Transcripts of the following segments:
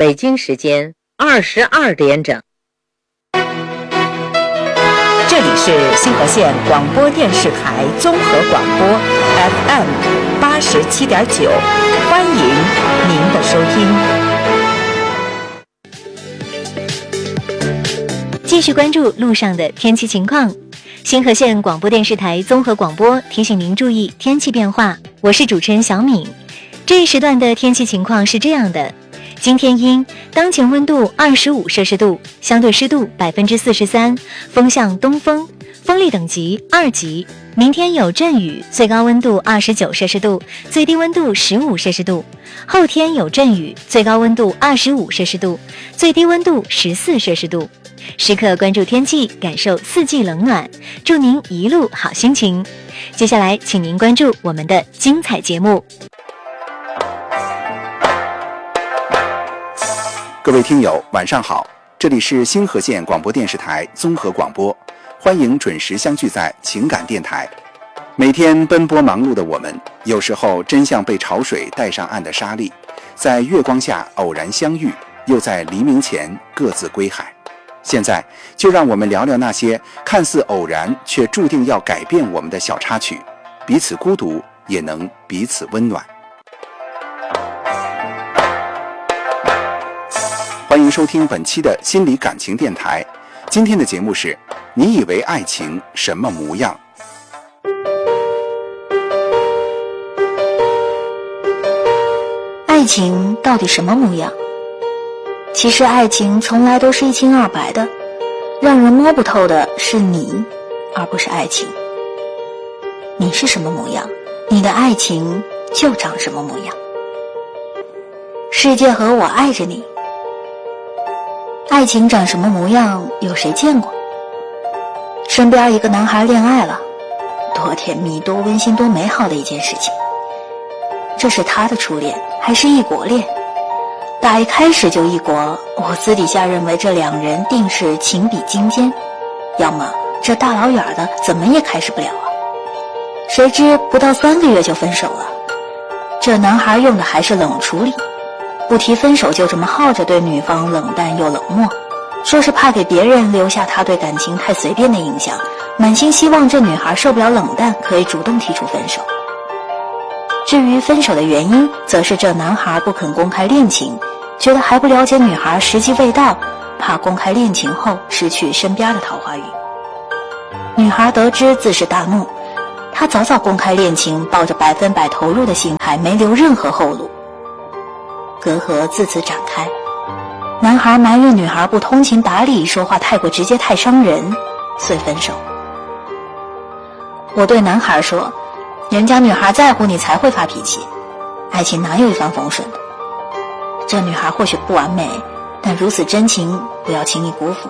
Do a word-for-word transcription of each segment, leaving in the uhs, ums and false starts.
北京时间二十二点整。 这里是新河县广播电视台综合广播 F M 八十七点九，欢迎您的收听。 继续关注路上的天气情况。新河县广播电视台综合广播提醒您注意天气变化，我是主持人小敏。这一时段的天气情况是这样的：今天阴，当前温度二十五摄氏度，相对湿度百分之四十三，风向东风，风力等级二级。明天有阵雨，最高温度二十九摄氏度，最低温度十五摄氏度。后天有阵雨，最高温度二十五摄氏度，最低温度十四摄氏度。时刻关注天气，感受四季冷暖，祝您一路好心情。接下来请您关注我们的精彩节目。 各位听友晚上好，这里是新河县广播电视台综合广播，欢迎准时相聚在情感电台。每天奔波忙碌的我们，有时候真像被潮水带上岸的沙粒，在月光下偶然相遇，又在黎明前各自归海。现在就让我们聊聊那些看似偶然却注定要改变我们的小插曲，彼此孤独也能彼此温暖。欢迎收听本期的心理感情电台，今天的节目是你以为爱情什么模样？ 爱情到底什么模样？其实爱情从来都是一清二白的，让人摸不透的是你，而不是爱情。你是什么模样，你的爱情就长什么模样。世界和我爱着你，爱情长什么模样，有谁见过？身边一个男孩恋爱了，多甜蜜多温馨多美好的一件事情。这是他的初恋，还是异国恋？打一开始就异国，我私底下认为这两人定是情比金坚，要么这大老远的怎么也开始不了啊。谁知不到三个月就分手了。这男孩用的还是冷处理，不提分手就这么耗着，对女方冷淡又冷漠，说是怕给别人留下他对感情太随便的印象，满心希望这女孩受不了冷淡，可以主动提出分手。至于分手的原因，则是这男孩不肯公开恋情，觉得还不了解女孩时机未到，怕公开恋情后失去身边的桃花运。女孩得知自是大怒，她早早公开恋情，抱着百分百投入的心态，没留任何后路。隔阂自此展开，男孩埋怨女孩不通情达理，说话太过直接太伤人，遂分手。我对男孩说，人家女孩在乎你才会发脾气，爱情哪有一帆风顺的。这女孩或许不完美，但如此真情不要轻易辜负。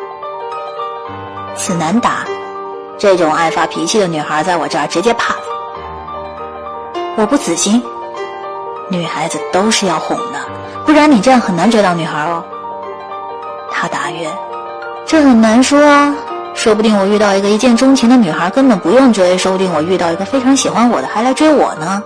此难答，这种爱发脾气的女孩在我这儿直接 pass。 我不死心，女孩子都是要哄的，不然你这样很难追到女孩哦。他答曰，这很难说啊，说不定我遇到一个一见钟情的女孩根本不用追，说不定我遇到一个非常喜欢我的还来追我呢。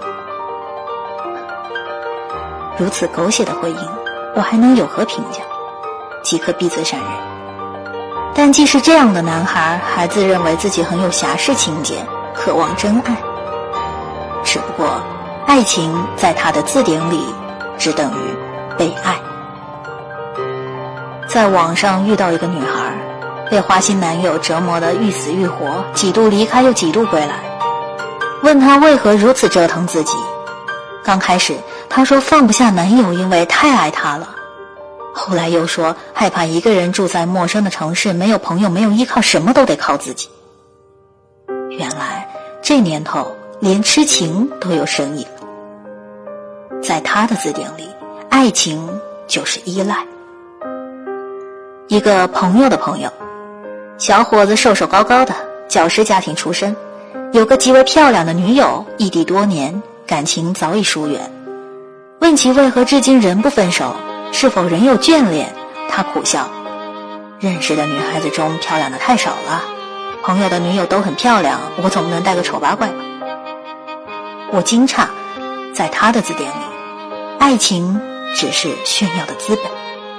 如此狗血的回应，我还能有何评价？即刻闭嘴闪人。但既是这样的男孩，还自认为自己很有侠士情节，渴望真爱。只不过爱情在他的字典里只等于被爱。在网上遇到一个女孩，被花心男友折磨得欲死欲活，几度离开又几度归来。问她为何如此折腾自己，刚开始她说放不下男友，因为太爱他了。后来又说害怕一个人住在陌生的城市，没有朋友没有依靠，什么都得靠自己。原来这年头连痴情都有生意了。在他的字典里，爱情就是依赖。一个朋友的朋友，小伙子瘦瘦高高的，教师家庭出身，有个极为漂亮的女友，异地多年，感情早已疏远。问其为何至今仍不分手，是否仍有眷恋，他苦笑，认识的女孩子中漂亮的太少了，朋友的女友都很漂亮，我总不能带个丑八怪吧。我惊诧，在他的字典里，爱情只是炫耀的资本。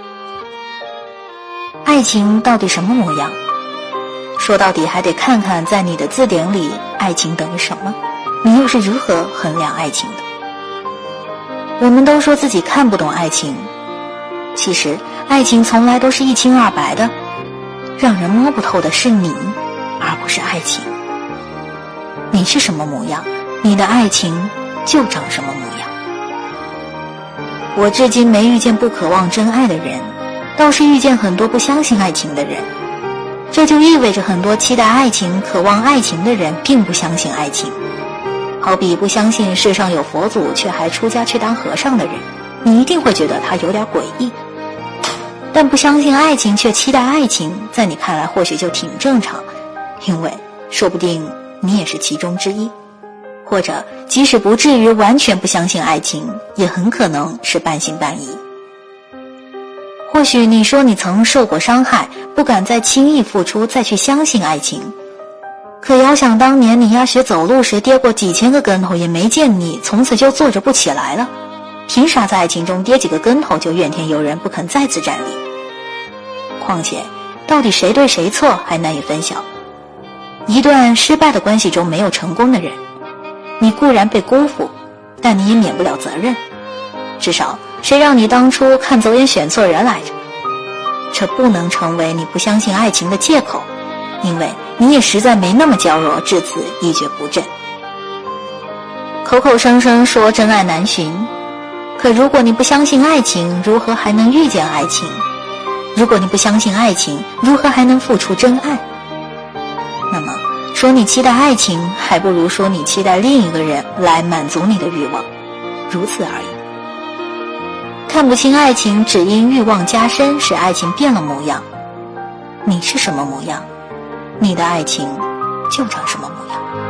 爱情到底什么模样？说到底还得看看在你的字典里爱情等于什么，你又是如何衡量爱情的。我们都说自己看不懂爱情，其实爱情从来都是一清二白的，让人摸不透的是你，而不是爱情。你是什么模样，你的爱情就长什么模样。我至今没遇见不渴望真爱的人，倒是遇见很多不相信爱情的人。这就意味着很多期待爱情、渴望爱情的人并不相信爱情。好比不相信世上有佛祖却还出家去当和尚的人，你一定会觉得他有点诡异。但不相信爱情却期待爱情，在你看来或许就挺正常，因为说不定你也是其中之一。或者即使不至于完全不相信爱情，也很可能是半信半疑。或许你说你曾受过伤害，不敢再轻易付出，再去相信爱情。可遥想当年你鸭学走路时跌过几千个跟头，也没见你从此就坐着不起来了，凭啥在爱情中跌几个跟头就怨天尤人，不肯再次站立？况且到底谁对谁错还难以分晓。一段失败的关系中没有成功的人，你固然被辜负，但你也免不了责任。至少谁让你当初看走眼选错人来着？这不能成为你不相信爱情的借口，因为你也实在没那么娇弱，至此一蹶不振。口口声声说真爱难寻，可如果你不相信爱情，如何还能遇见爱情？如果你不相信爱情，如何还能付出真爱？那么说你期待爱情，还不如说你期待另一个人来满足你的欲望，如此而已。看不清爱情，只因欲望加深，使爱情变了模样。你是什么模样，你的爱情就长什么模样。